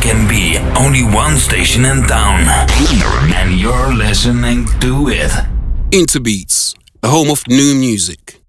can be only one station in town, and you're listening to it. Interbeats, the home of new music.